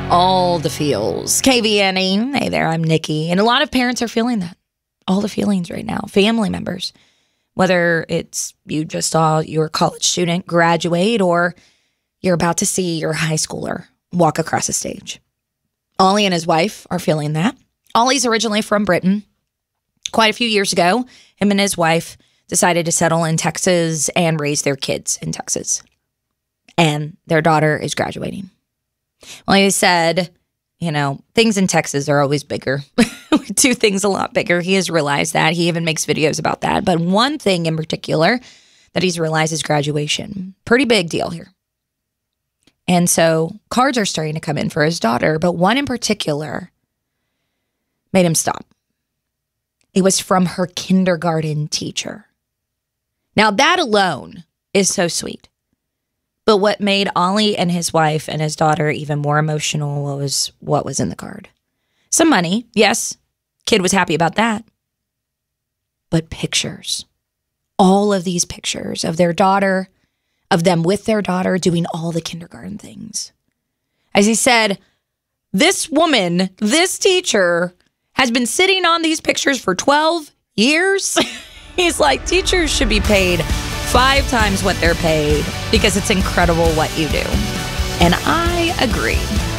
All the feels. KVNE. Hey there, I'm Nikki. And a lot of parents are feeling that. All the feelings right now. Family members. Whether it's you just saw your college student graduate or you're about to see your high schooler walk across the stage. Ollie and his wife are feeling that. Ollie's originally from Britain. Quite a few years ago, him and his wife decided to settle in Texas and raise their kids in Texas. And their daughter is graduating. Well, he said, things in Texas are always bigger. We do things a lot bigger. He has realized that. He even makes videos about that. But one thing in particular that he's realized is graduation. Pretty big deal here. And so cards are starting to come in for his daughter. But one in particular made him stop. It was from her kindergarten teacher. Now, that alone is so sweet. But what made Ollie and his wife and his daughter even more emotional was what was in the card. Some money, yes. Kid was happy about that. But pictures. All of these pictures of their daughter, of them with their daughter doing all the kindergarten things. As he said, this woman, this teacher, has been sitting on these pictures for 12 years. He's like, teachers should be paid 5 times what they're paid because it's incredible what you do. And I agree.